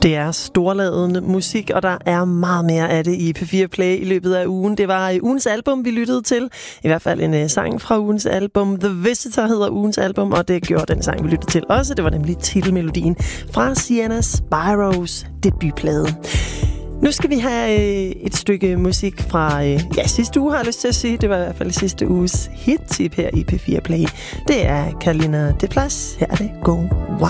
Det er storladende musik, og der er meget mere af det i P4 Play i løbet af ugen. Det var ugens album, vi lyttede til. I hvert fald en sang fra ugens album. The Visitor hedder ugens album, og det gjorde den sang, vi lyttede til også. Det var nemlig titelmelodien fra Sienna Spiros debutplade. Nu skal vi have et stykke musik fra sidste uge, har jeg lyst til at sige. Det var i hvert fald sidste uges hit-tip her i P4 Play. Det er Carolina Desplas. Her er det Go Wild.